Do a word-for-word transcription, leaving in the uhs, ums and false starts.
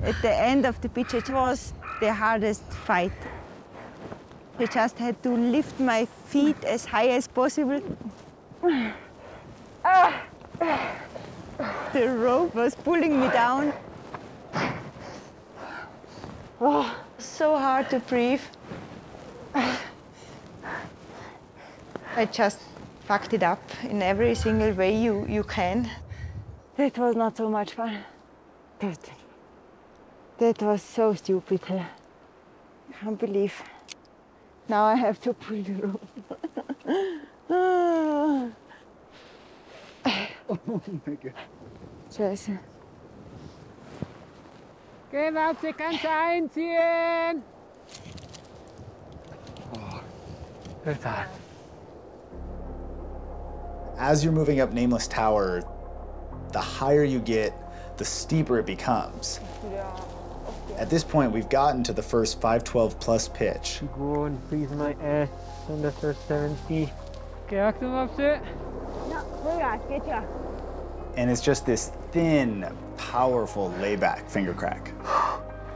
At the end of the pitch, it was the hardest fight. I just had to lift my feet as high as possible. The rope was pulling me down. Oh, so hard to breathe. I just fucked it up in every single way you, you can. That was not so much fun. That, that was so stupid. I can't believe. Now I have to pull the rope. Oh my God. Scheiße. Geh, lass dich ganz einziehen! Oh, that's hard. As you're moving up Nameless Tower, the higher you get, the steeper it becomes. At this point, we've gotten to the first five twelve plus pitch. Go and freeze my ass on the first seventy. Okay, Achtung aufs it. And it's just this thin, powerful layback finger crack.